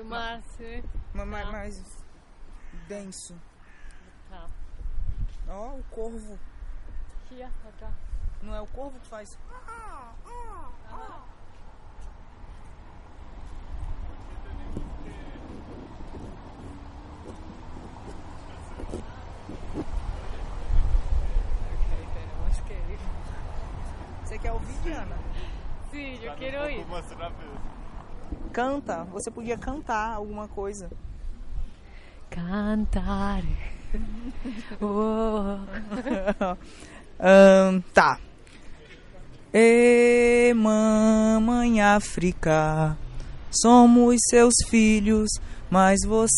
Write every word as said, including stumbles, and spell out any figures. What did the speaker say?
mais, ma- ma- mais denso. tá. Ó, o corvo. Aqui, ó, tá. Não é o corvo que faz? Você quer ouvir, Diana? Sim, eu quero ir. Canta. Você podia cantar alguma coisa. Cantar. Oh. Ahn, tá. Ê, mamãe África, somos seus filhos, mas você